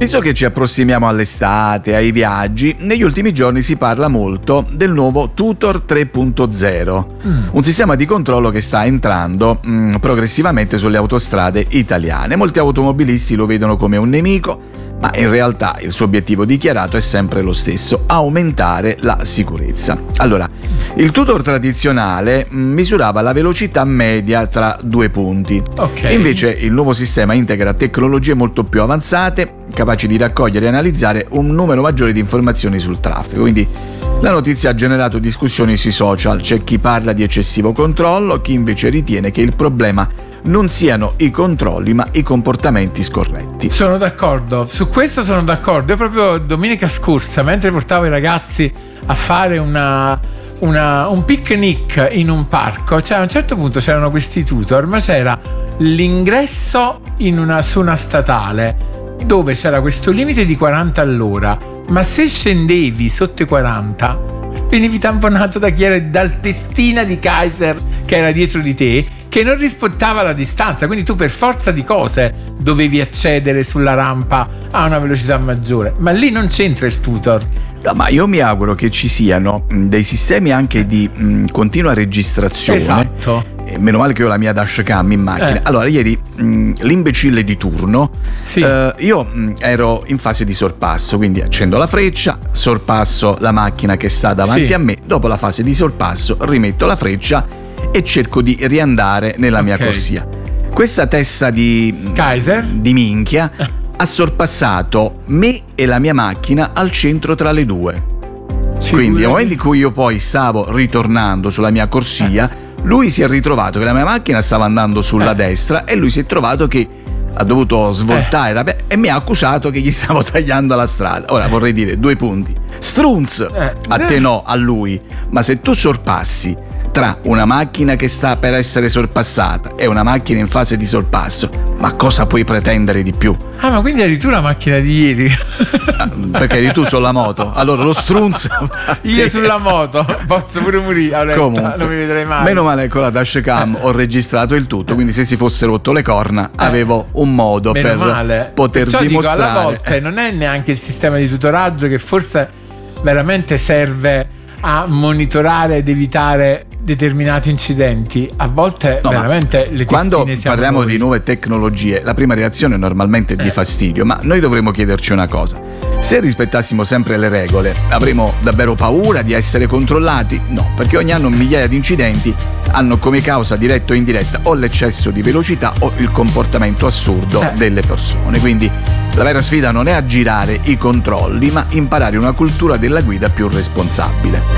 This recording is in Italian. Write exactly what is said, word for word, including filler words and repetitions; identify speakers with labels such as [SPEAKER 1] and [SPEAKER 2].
[SPEAKER 1] Visto che ci approssimiamo all'estate, ai viaggi, negli ultimi giorni si parla molto del nuovo Tutor tre punto zero, mm. un sistema di controllo che sta entrando mh, progressivamente sulle autostrade italiane. Molti automobilisti lo vedono come un nemico, ma in realtà il suo obiettivo dichiarato è sempre lo stesso: aumentare la sicurezza. Allora, il Tutor tradizionale misurava la velocità media tra due punti.
[SPEAKER 2] Okay.
[SPEAKER 1] Invece il nuovo sistema integra tecnologie molto più avanzate, capaci di raccogliere e analizzare un numero maggiore di informazioni sul traffico. Quindi la notizia ha generato discussioni sui social. C'è chi parla di eccessivo controllo, chi invece ritiene che il problema non siano i controlli ma i comportamenti scorretti.
[SPEAKER 2] Sono d'accordo, su questo sono d'accordo. Io proprio domenica scorsa, mentre portavo i ragazzi a fare una, una, un picnic in un parco, cioè a un certo punto c'erano questi tutor, ma c'era l'ingresso in una, su una statale dove c'era questo limite di quaranta all'ora, ma se scendevi sotto i quaranta venivi tamponato da chi era, dal testina di Kaiser che era dietro di te, che non rispettava la distanza, quindi tu per forza di cose dovevi accedere sulla rampa a una velocità maggiore, ma lì non c'entra il tutor.
[SPEAKER 1] No, ma io mi auguro che ci siano mh, dei sistemi anche di mh, continua registrazione.
[SPEAKER 2] Esatto.
[SPEAKER 1] Eh, meno male che ho la mia dashcam in macchina.
[SPEAKER 2] Eh.
[SPEAKER 1] Allora, ieri mh, l'imbecille di turno,
[SPEAKER 2] sì.
[SPEAKER 1] eh, io mh, ero in fase di sorpasso, quindi accendo la freccia, sorpasso la macchina che sta davanti
[SPEAKER 2] sì.
[SPEAKER 1] a me, dopo la fase di sorpasso rimetto la freccia e cerco di riandare nella mia
[SPEAKER 2] okay.
[SPEAKER 1] corsia. Questa testa di
[SPEAKER 2] Kaiser
[SPEAKER 1] di minchia ha sorpassato me e la mia macchina al centro tra le due.
[SPEAKER 2] Sicuramente.
[SPEAKER 1] Quindi nel momento in cui io poi stavo ritornando sulla mia corsia, eh. lui si è ritrovato che la mia macchina stava andando sulla eh. destra e lui si è trovato che ha dovuto svoltare eh. e mi ha accusato che gli stavo tagliando la strada. Ora vorrei dire due punti. Strunz
[SPEAKER 2] eh.
[SPEAKER 1] a te no, a lui. Ma se tu sorpassi tra una macchina che sta per essere sorpassata e una macchina in fase di sorpasso, ma cosa puoi pretendere di più?
[SPEAKER 2] Ah, ma quindi eri tu la macchina di ieri?
[SPEAKER 1] Perché eri tu sulla moto? Allora lo strunz
[SPEAKER 2] io sulla moto posso pure morire.
[SPEAKER 1] Comunque,
[SPEAKER 2] non mi vedrei mai.
[SPEAKER 1] Meno male che con la dashcam ho registrato il tutto, quindi se si fosse rotto le corna avevo un modo
[SPEAKER 2] meno
[SPEAKER 1] per
[SPEAKER 2] male.
[SPEAKER 1] poter
[SPEAKER 2] Perciò
[SPEAKER 1] dimostrare.
[SPEAKER 2] dico, alla volte non è neanche il sistema di tutoraggio che forse veramente serve a monitorare ed evitare determinati incidenti. A volte no, veramente le
[SPEAKER 1] quando
[SPEAKER 2] siamo
[SPEAKER 1] parliamo
[SPEAKER 2] noi.
[SPEAKER 1] di nuove tecnologie, la prima reazione normalmente è di
[SPEAKER 2] eh.
[SPEAKER 1] fastidio, ma noi dovremmo chiederci una cosa: se rispettassimo sempre le regole, avremo davvero paura di essere controllati? No, perché ogni anno migliaia di incidenti hanno come causa diretta o indiretta o l'eccesso di velocità o il comportamento assurdo eh. delle persone. Quindi la vera sfida non è aggirare i controlli, ma imparare una cultura della guida più responsabile.